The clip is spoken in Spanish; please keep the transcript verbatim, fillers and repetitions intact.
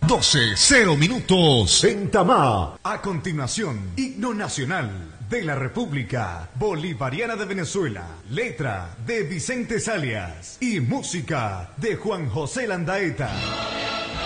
doce cero minutos en Tamá. A continuación, himno nacional de la República Bolivariana de Venezuela. Letra de Vicente Salias y música de Juan José Landaeta.